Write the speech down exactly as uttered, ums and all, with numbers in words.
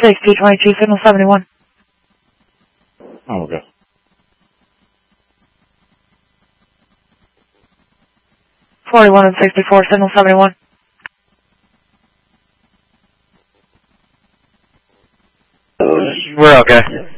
six two twenty-two, signal seventy-one. Oh, okay. forty-one and sixty-four, signal seventy-one. We're okay.